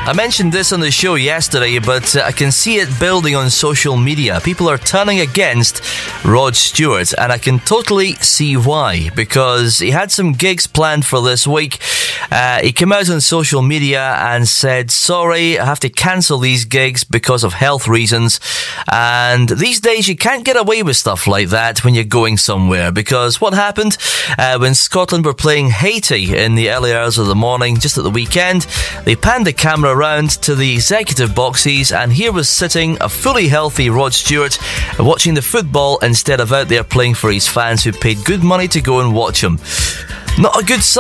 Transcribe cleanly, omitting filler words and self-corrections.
I mentioned this on the show yesterday, but I can see it building on social media. People are turning against Rod Stewart, and I can totally see why, because he had some gigs planned for this week. He came out on social media and said, sorry, I have to cancel these gigs because of health reasons. And these days you can't get away with stuff like that when you're going somewhere, because what happened when Scotland were playing Haiti in the early hours of the morning, just at the weekend, they panned the camera around to the executive boxes, and here was sitting a fully healthy Rod Stewart watching the football instead of out there playing for his fans who paid good money to go and watch him. Not a good sign.